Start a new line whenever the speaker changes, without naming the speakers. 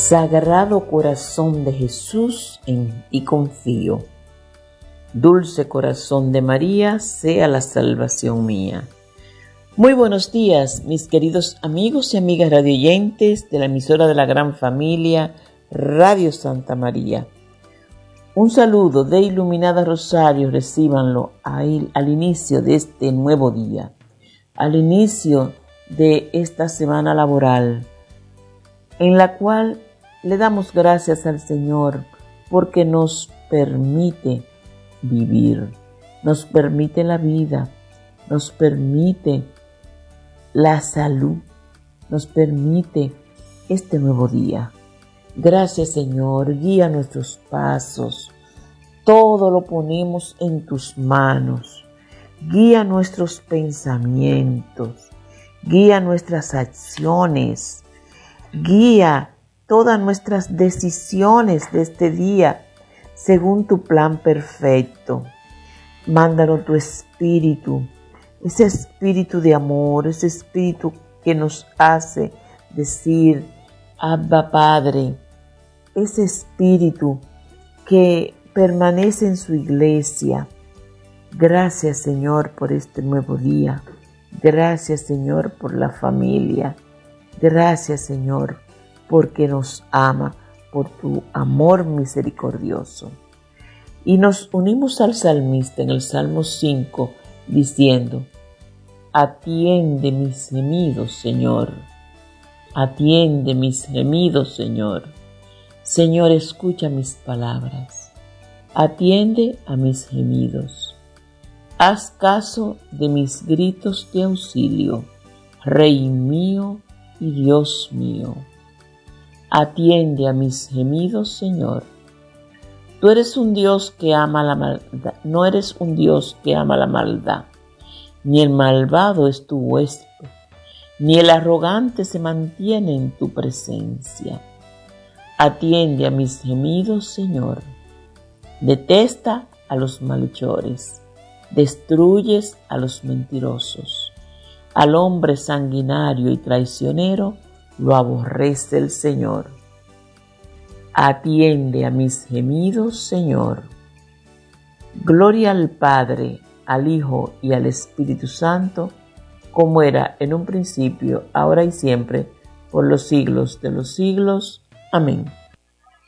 Sagrado corazón de Jesús, en ti confío. Dulce corazón de María, sea la salvación mía. Muy buenos días, mis queridos amigos y amigas radioyentes de la emisora de la gran familia Radio Santa María. Un saludo de Iluminada Rosario, recíbanlo al inicio de este nuevo día, al inicio de esta semana laboral, en la cual le damos gracias al Señor porque nos permite vivir, nos permite la vida, nos permite la salud, nos permite este nuevo día. Gracias, Señor, guía nuestros pasos, todo lo ponemos en tus manos, guía nuestros pensamientos, guía nuestras acciones, guía todas nuestras decisiones de este día según tu plan perfecto. Mándanos tu espíritu, ese espíritu de amor, ese espíritu que nos hace decir, Abba Padre, ese espíritu que permanece en su iglesia. Gracias, Señor, por este nuevo día. Gracias, Señor, por la familia. Gracias, Señor, porque nos ama, por tu amor misericordioso. Y nos unimos al salmista en el Salmo 5, diciendo, atiende mis gemidos, Señor. Atiende mis gemidos, Señor. Señor, escucha mis palabras. Atiende a mis gemidos. Haz caso de mis gritos de auxilio, Rey mío y Dios mío. Atiende a mis gemidos, Señor. Tú eres un Dios que ama la maldad, no eres un Dios que ama la maldad, ni el malvado es tu huésped, ni el arrogante se mantiene en tu presencia. Atiende a mis gemidos, Señor. Detesta a los malhechores, destruyes a los mentirosos. Al hombre sanguinario y traicionero lo aborrece el Señor. Atiende a mis gemidos, Señor. Gloria al Padre, al Hijo y al Espíritu Santo, como era en un principio, ahora y siempre, por los siglos de los siglos. Amén.